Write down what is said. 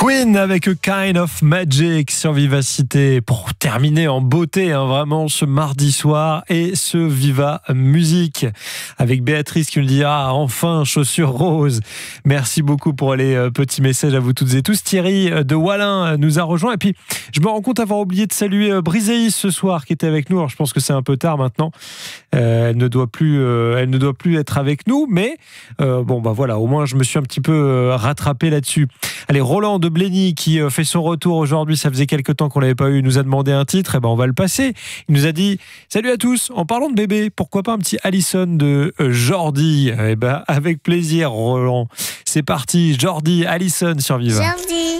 Queen avec A Kind of Magic sur Vivacité pour terminer en beauté, vraiment ce mardi soir, et ce Viva Musique avec Béatrice qui nous dit enfin chaussures roses. Merci beaucoup pour les petits messages à vous toutes et tous. Thierry de Wallin nous a rejoint, et puis je me rends compte avoir oublié de saluer Briséis ce soir qui était avec nous. Alors je pense que c'est un peu tard maintenant, elle ne doit plus être avec nous, mais voilà, au moins je me suis un petit peu rattrapé là-dessus. Allez, Roland de Blény qui fait son retour aujourd'hui, ça faisait quelques temps qu'on l'avait pas eu, il nous a demandé un titre, et on va le passer. Il nous a dit: salut à tous, en parlant de bébé, pourquoi pas un petit Allison de Jordi? Avec plaisir Roland. C'est parti, Jordi, Allison sur Viva. Jordi.